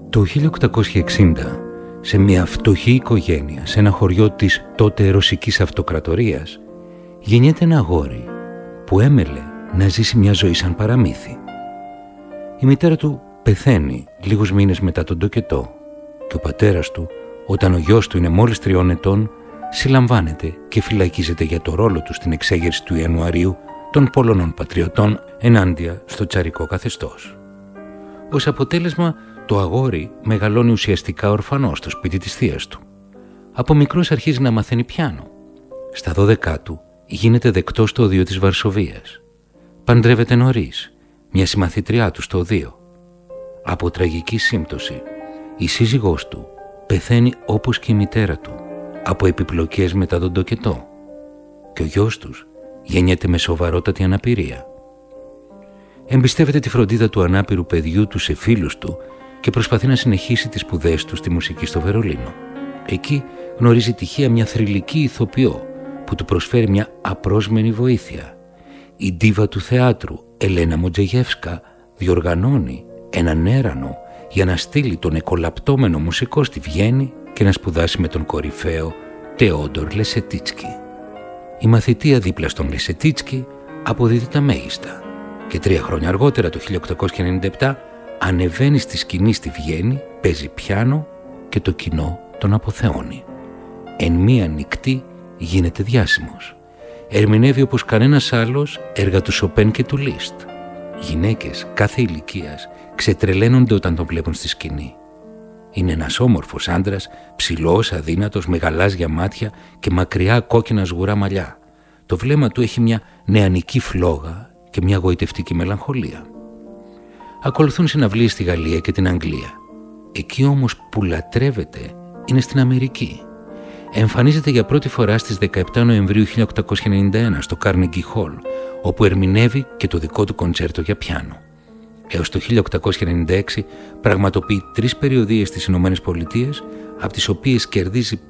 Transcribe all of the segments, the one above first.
Το 1860, σε μια φτωχή οικογένεια, σε ένα χωριό της τότε ρωσικής αυτοκρατορίας, γεννιέται ένα αγόρι που έμελε να ζήσει μια ζωή σαν παραμύθι. Η μητέρα του πεθαίνει λίγους μήνες μετά τον τοκετό και ο πατέρας του, όταν ο γιος του είναι μόλις 3 ετών, συλλαμβάνεται και φυλακίζεται για το ρόλο του στην εξέγερση του Ιανουαρίου των Πολωνών πατριωτών ενάντια στο τσαρικό καθεστώς. Ως αποτέλεσμα, το αγόρι μεγαλώνει ουσιαστικά ορφανό στο σπίτι της θείας του. Από μικρός αρχίζει να μαθαίνει πιάνο. Στα 12 του γίνεται δεκτός στο οδείο της Βαρσοβίας. Παντρεύεται νωρίς, μια συμμαθήτριά του στο οδείο. Από τραγική σύμπτωση, η σύζυγός του πεθαίνει όπως και η μητέρα του, από επιπλοκές μετά τον τοκετό, και ο γιος τους γεννιέται με σοβαρότατη αναπηρία. Εμπιστεύεται τη φροντίδα του ανάπηρου παιδιού του σε φίλους του και προσπαθεί να συνεχίσει τις σπουδές του στη μουσική στο Βερολίνο. Εκεί γνωρίζει τυχαία μια θρυλική ηθοποιό που του προσφέρει μια απρόσμενη βοήθεια. Η ντίβα του θεάτρου, Ελένα Μοντζεγεύσκα, διοργανώνει έναν έρανο για να στείλει τον εκολαπτώμενο μουσικό στη Βιέννη και να σπουδάσει με τον κορυφαίο Τεόντορ Λεσετίτσκι. Η μαθητεία δίπλα στον Λεσετίτσκι αποδίδει τα μέγιστα και 3 χρόνια αργότερα, το 1897, ανεβαίνει στη σκηνή στη Βιέννη, παίζει πιάνο και το κοινό τον αποθεώνει. Εν μία νυχτή γίνεται διάσημος. Ερμηνεύει όπως κανένας άλλος έργα του Σοπέν και του Λίστ. Γυναίκες κάθε ηλικίας ξετρελαίνονται όταν τον βλέπουν στη σκηνή. Είναι ένας όμορφος άντρας, ψηλός, αδύνατος, με γαλάζια μάτια και μακριά κόκκινα σγουρά μαλλιά. Το βλέμμα του έχει μια νεανική φλόγα και μια γοητευτική μελαγχολία. Ακολουθούν συναυλίες στη Γαλλία και την Αγγλία. Εκεί όμως που λατρεύεται είναι στην Αμερική. Εμφανίζεται για πρώτη φορά στις 17 Νοεμβρίου 1891 στο Carnegie Hall, όπου ερμηνεύει και το δικό του κοντσέρτο για πιάνο. Έως το 1896 πραγματοποιεί 3 περιοδίες στις Ηνωμένες Πολιτείες, από τις οποίες κερδίζει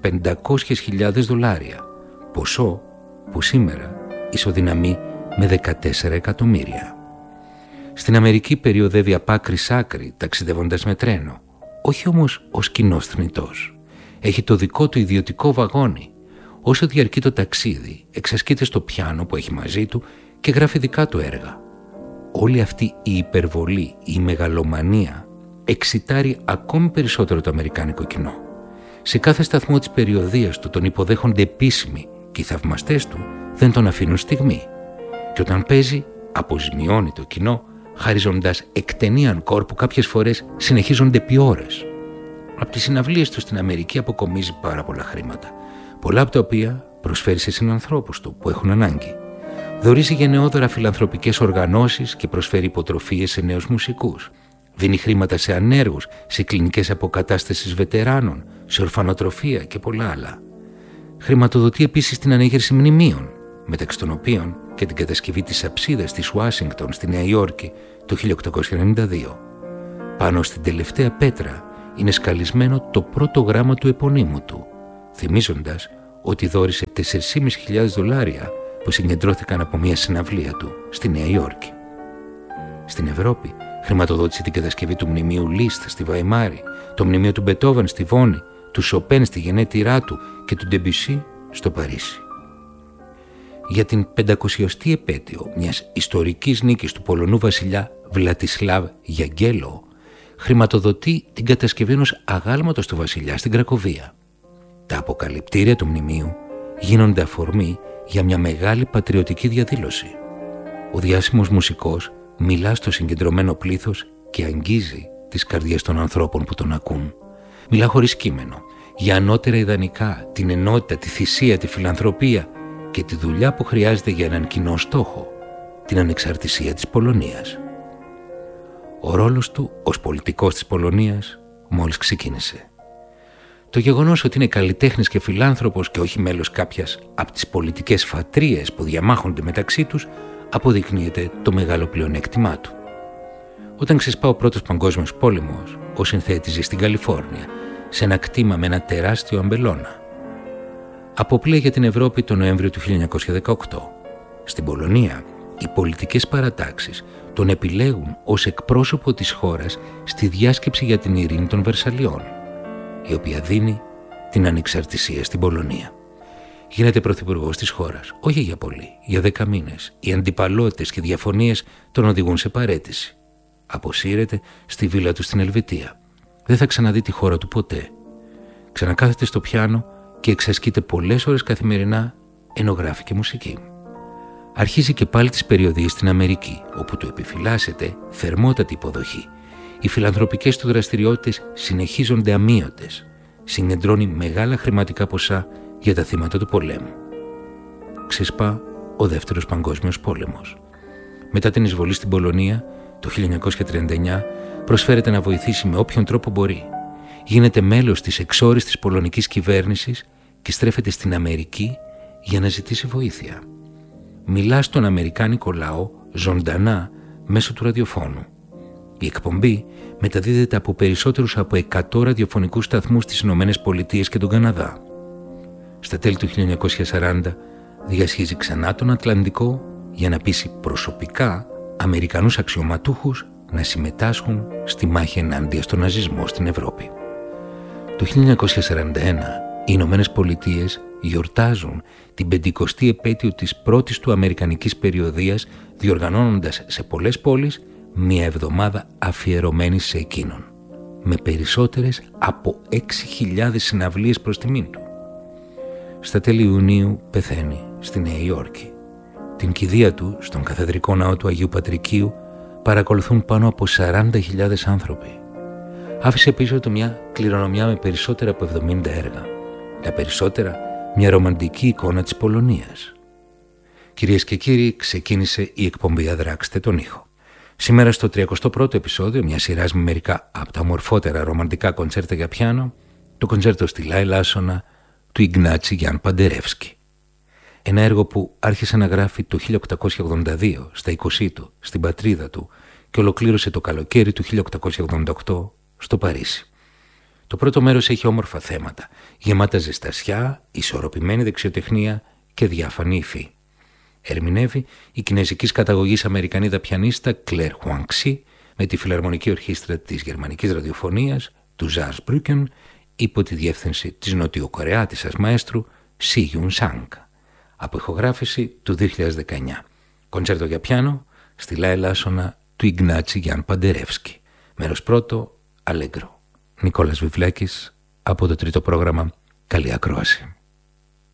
$500.000, ποσό που σήμερα ισοδυναμεί με 14 εκατομμύρια. Στην Αμερική περιοδεύει απ' άκρη σ' άκρη, ταξιδεύοντας με τρένο, όχι όμως ως κοινός θνητός. Έχει το δικό του ιδιωτικό βαγόνι. Όσο διαρκεί το ταξίδι, εξασκείται στο πιάνο που έχει μαζί του και γράφει δικά του έργα. Όλη αυτή η υπερβολή, η μεγαλομανία, εξητάρει ακόμη περισσότερο το αμερικάνικο κοινό. Σε κάθε σταθμό της περιοδίας του τον υποδέχονται επίσημοι και οι θαυμαστές του δεν τον αφήνουν στιγμή. Και όταν παίζει, αποζημιώνει το κοινό, χαρίζοντας εκτενή ανκόρ που κάποιες φορές συνεχίζονται επί ώρες. Από τις συναυλίες του στην Αμερική αποκομίζει πάρα πολλά χρήματα, πολλά από τα οποία προσφέρει σε συνανθρώπους του που έχουν ανάγκη. Δωρίζει γενναιόδωρα φιλανθρωπικές οργανώσεις και προσφέρει υποτροφίες σε νέους μουσικούς. Δίνει χρήματα σε ανέργους, σε κλινικές αποκατάστασης βετεράνων, σε ορφανοτροφία και πολλά άλλα. Χρηματοδοτεί επίσης την ανέγερση μνημείων, μεταξύ των οποίων και την κατασκευή της αψίδας της Ουάσιγκτον στη Νέα Υόρκη το 1892. Πάνω στην τελευταία πέτρα είναι σκαλισμένο το πρώτο γράμμα του επωνύμου του, θυμίζοντας ότι δώρισε $4.500 που συγκεντρώθηκαν από μια συναυλία του στη Νέα Υόρκη. Στην Ευρώπη χρηματοδότησε την κατασκευή του μνημείου Λίστ στη Βαϊμάρη, το μνημείο του Μπετόβεν στη Βόνη, του Σοπέν στη γενέτειρά του και του Ντεμπισί στο Παρίσι. Για την 500η επέτειο μιας ιστορικής νίκης του Πολωνού βασιλιά Βλατισλάβ Γιαγγέλο, χρηματοδοτεί την κατασκευή ενός αγάλματος του βασιλιά στην Κρακοβία. Τα αποκαλυπτήρια του μνημείου γίνονται αφορμή για μια μεγάλη πατριωτική διαδήλωση. Ο διάσημος μουσικός μιλά στο συγκεντρωμένο πλήθος και αγγίζει τις καρδιές των ανθρώπων που τον ακούν. Μιλά χωρίς κείμενο για ανώτερα ιδανικά, την ενότητα, τη θυσία, τη φιλανθρωπία και τη δουλειά που χρειάζεται για έναν κοινό στόχο, την ανεξαρτησία της Πολωνίας. Ο ρόλος του ως πολιτικός της Πολωνίας μόλις ξεκίνησε. Το γεγονός ότι είναι καλλιτέχνης και φιλάνθρωπος και όχι μέλος κάποιας από τις πολιτικές φατρίες που διαμάχονται μεταξύ τους αποδεικνύεται το μεγάλο πλεονέκτημά του. Όταν ξεσπά ο Πρώτος Παγκόσμιος Πόλεμος, ο συνθέτης ζει στην Καλιφόρνια, σε ένα κτήμα με ένα τεράστιο αμπελώνα. Αποπλέει για την Ευρώπη τον Νοέμβριο του 1918. Στην Πολωνία, οι πολιτικές παρατάξεις τον επιλέγουν ως εκπρόσωπο της χώρας στη διάσκεψη για την ειρήνη των Βερσαλιών, η οποία δίνει την ανεξαρτησία στην Πολωνία. Γίνεται πρωθυπουργός της χώρας, όχι για πολύ, για 10 μήνες. Οι αντιπαλότητες και διαφωνίες τον οδηγούν σε παραίτηση. Αποσύρεται στη βίλα του στην Ελβετία. Δεν θα ξαναδεί τη χώρα του ποτέ. Ξανακάθεται στο πιάνο και εξασκείται πολλές ώρες καθημερινά, ενώ γράφει και μουσική. Αρχίζει και πάλι τις περιοδίες στην Αμερική, όπου του επιφυλάσσεται θερμότατη υποδοχή. Οι φιλανθρωπικές του δραστηριότητες συνεχίζονται αμείωτες. Συγκεντρώνει μεγάλα χρηματικά ποσά για τα θύματα του πολέμου. Ξεσπά ο Δεύτερος Παγκόσμιος Πόλεμος. Μετά την εισβολή στην Πολωνία, το 1939, προσφέρεται να βοηθήσει με όποιον τρόπο μπορεί. Γίνεται μέλος της εξόριστης πολωνικής κυβέρνησης και στρέφεται στην Αμερική για να ζητήσει βοήθεια. Μιλά στον αμερικάνικο λαό ζωντανά μέσω του ραδιοφώνου. Η εκπομπή μεταδίδεται από περισσότερους από 100 ραδιοφωνικούς σταθμούς στις Ηνωμένες Πολιτείες και τον Καναδά. Στα τέλη του 1940 διασχίζει ξανά τον Ατλαντικό για να πείσει προσωπικά Αμερικανούς αξιωματούχους να συμμετάσχουν στη μάχη ενάντια στον ναζισμό στην Ευρώπη. Το 1941 οι Ηνωμένες Πολιτείες γιορτάζουν την 50η επέτειο της πρώτης του αμερικανικής περιοδίας, διοργανώνοντας σε πολλές πόλεις μια εβδομάδα αφιερωμένη σε εκείνον, με περισσότερες από 6.000 συναυλίες προς τιμήν του. Στα τέλη Ιουνίου πεθαίνει στη Νέα Υόρκη. Την κηδεία του στον καθεδρικό ναό του Αγίου Πατρικίου παρακολουθούν πάνω από 40.000 άνθρωποι. Άφησε πίσω του μια κληρονομιά με περισσότερα από 70 έργα. Τα περισσότερα μια ρομαντική εικόνα της Πολωνίας. Κυρίες και κύριοι, ξεκίνησε η εκπομπή «Αδράξτε τον ήχο». Σήμερα στο 31ο επεισόδιο μια σειράς με μερικά από τα ομορφότερα ρομαντικά κοντσέρτα για πιάνο, το κοντσέρτο στη Λάιλάσονα του Ιγνάτσι Γιάν Παντερεύσκη. Ένα έργο που άρχισε να γράφει το 1882 στα 20 του στην πατρίδα του και ολοκλήρωσε το καλοκαίρι του 1888 στο Παρίσι. Το πρώτο μέρος έχει όμορφα θέματα, γεμάτα ζεστασιά, ισορροπημένη δεξιοτεχνία και διάφανη υφή. Ερμηνεύει η κινεζικής καταγωγής Αμερικανίδα πιανίστα Κλέρ Χουανξί με τη φιλαρμονική ορχήστρα της γερμανικής ραδιοφωνίας του Ζας Μπρούκεν υπό τη διεύθυνση της νοτιοκορεάτισσας μαέστρου Σι Γιουν Σάνγκ. Από ηχογράφηση του 2019. Κοντσέρτο για πιάνο στη Λάιλάσονα του Ιγνάτσι Γιάν Παντερεύσκη. Μέρος πρώτο, Αλέγκρο. Νικόλας Βιβλάκης από το τρίτο πρόγραμμα. Καλή ακρόαση.